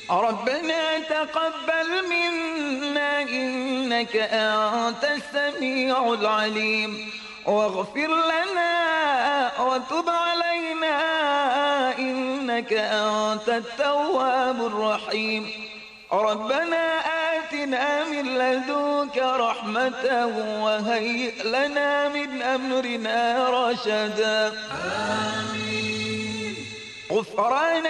ربنا تقبل منا إنك أنت السميع العليم واغفر لنا وتب علينا إنك أنت التواب الرحيم ربنا آتنا من لدنك رحمة وهيئ لنا من أمرنا رشدا. آمين. غفرانك